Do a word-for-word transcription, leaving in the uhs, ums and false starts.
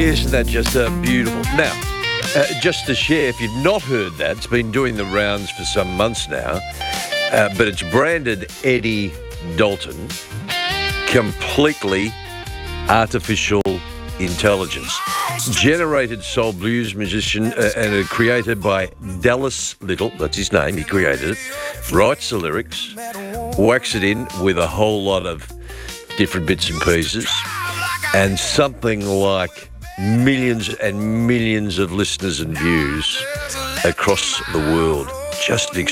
Isn't that just uh, beautiful? Now, uh, just to share, if you've not heard that, it's been doing the rounds for some months now, uh, but it's branded Eddie Dalton, completely artificial intelligence. Generated soul blues musician uh, and uh, created by Dallas Little, that's his name, he created it, writes the lyrics, whacks it in with a whole lot of different bits and pieces, and something like millions and millions of listeners and views across the world. Just